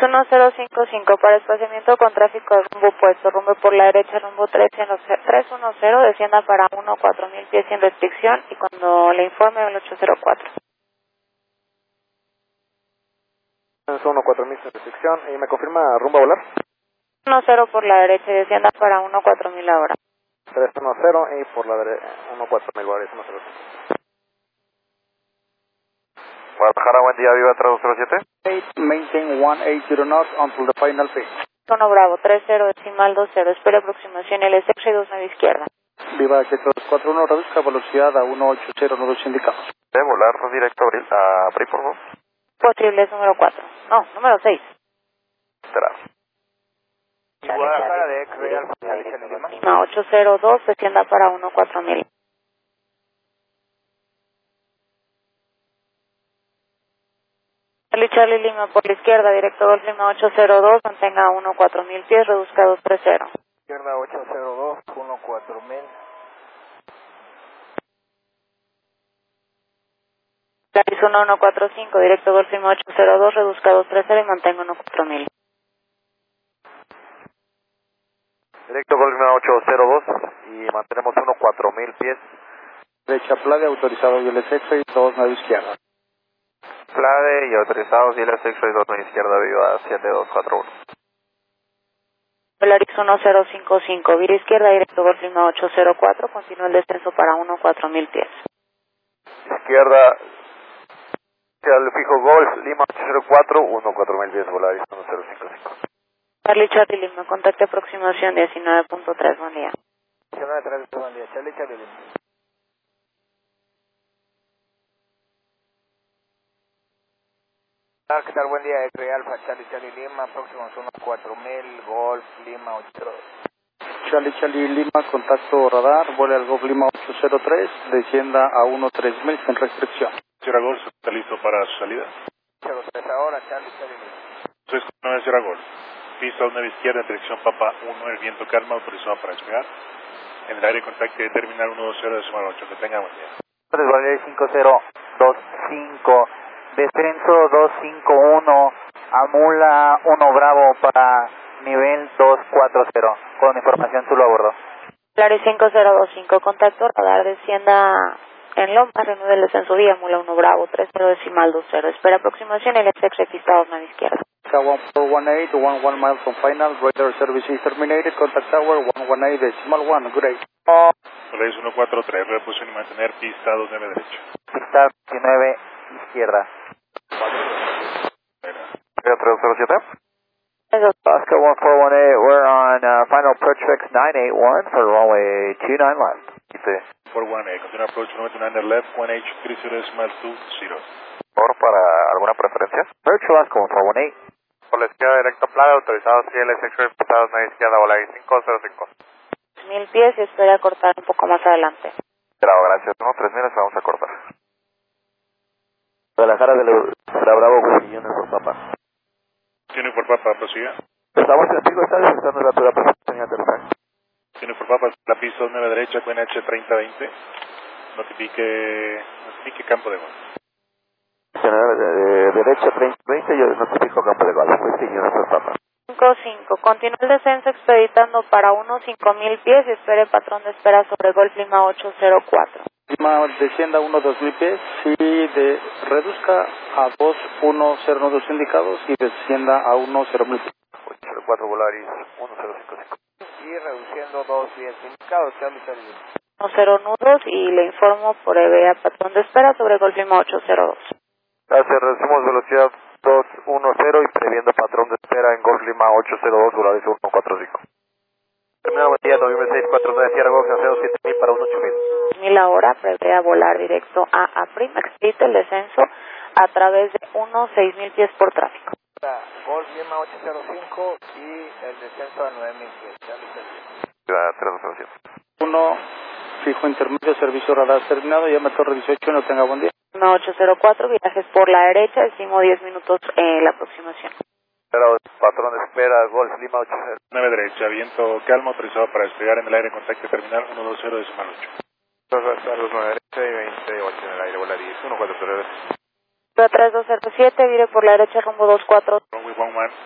1055 para espaciamiento con tráfico de rumbo opuesto, rumbo por la derecha, rumbo 310, descienda para 1-4000 pies sin restricción y cuando le informe el 804. 1-4000 sin restricción, ¿y me confirma rumbo a volar? 10 por la derecha y descienda para 1-4000 ahora. 310 y por la derecha 1-4000 volar, 105. Guadalajara, buen día, viva 3207. Maintain 180 knots until the final pitch. Tono Bravo, 30-20, espere aproximación LSX y 29 izquierda. Viva H241, reduzca velocidad a 180 nudos indicados. ¿Debe volar directo a Abril, por favor? Posible es número 4. No, número 6. Esperar. Guadalajara de X-Ray Alfa, Lima 802, descienda para 1-4000. Charlie Lima por la izquierda, directo Golf Lima 802, mantenga 1-4000 pies, reduzca 230. izquierda 802, 1-4000. Laris 1145, directo Golf Lima 802, reduzca 230 y mantenga 1-4000. Directo Golf Lima 802 y mantenemos 1-4000 pies. Derecha Playa, autorizado y LSX y 29 izquierda. Flade y autorizados y LSX 29 izquierda, viva 7241. Volaris 1055, vira izquierda, directo Golf Lima 804, continúa el descenso para 1-4000 pies. Izquierda, al fijo Golf Lima 804, 1-4000 pies, Volaris 1055. Charlie Lima, contacte aproximación 19.3, buen día. 19.3, buen día. Charlie Lima. ¿Qué tal? Buen día, X-Ray Alfa, Charlie Lima, próximos 1-4000, Golf Lima 82. Charlie Lima, contacto radar, vuela al Golf Lima 803, descienda a 1-3000 sin restricción. Sierra Golf, ¿está listo para su salida? 03 ahora, Charlie Lima. 3-9 Sierra Golf. Pista 9 izquierda, dirección Papa 1, el viento calma, autorizado para despegar. En el aire contacte terminal 120 de Sumar 8, que tenga buen día. 3 Valeria 5025, descenso 251, Amula 1 Bravo para nivel 240, con información Zulu a bordo. Volaris 5025, contacto radar, descienda en Loma, reanude el descenso vía Amula 1 Bravo, 30-20, espera aproximación LSX registrados 9 izquierda. 1418, 11 miles from final, radar service is terminated, contact tower 118.1, good day. Volaris 143, reposición y mantener pista 29 derecha. Pista 19 izquierda. 3007. Oscar 1418, we're on final approach fix 981 for runway 29 left. 418, continue approach 99 left, 1H30.20. ¿Por para alguna preferencia? Approach Oscar 1418. Por la izquierda, directo Playa, autorizados y LSX pasados 9 izquierda, Volaris 505. 1000 pies y espera cortar un poco más adelante. Bravo, gracias. 3000, vamos a cortar. Guadalajara de la Bravo, Guillones por Papa. Tiene por Papa, prosiga. Estamos en pico, está descendiendo la altura para señal de aterrizaje. Tiene por Papa la pista 9 derecha, QNH3020. Notifique campo de gol. Derecha 3020, yo notifico campo de gol. Guillones por Papa. 55, continúa el descenso expeditando para 1-5000 pies y espere patrón de espera sobre Golf Lima 804. Lima, descienda a 1-2000 pies y reduzca a 2-1-0 nudos indicados y descienda a 1-0.000 pies. 804 Volaris 1055. Y reduciendo 2 pies indicados, Charlie. 0 nudos y le informo por EVA patrón de espera sobre Golf Lima 802. Gracias, reducimos velocidad 210 y previendo patrón de espera en Golf Lima 802, Volaris 145. Terminal, buen día, noviembre 649, Sierra Golf, 7000 para 18000. 1000 ahora, prevé a volar directo a Aprim, expedite el descenso a través de 1-6000 pies por tráfico. Golf Lima 805 y el descenso a 9000 pies, Charlie. 3207. 1, fijo intermedio, servicio radar terminado, llame a Torre 18, no tenga buen día. 804, viajes por la derecha, estimo 10 minutos la aproximación. Pero patrón de espera, Golf Lima 809. 9 derecha, viento calma, autorizado para despegar en el aire contacte terminal 120 de Sumar 8. 9 derecha y 28 en el aire, Volaris 143. 3207, vire por la derecha rumbo 24. Runway 11.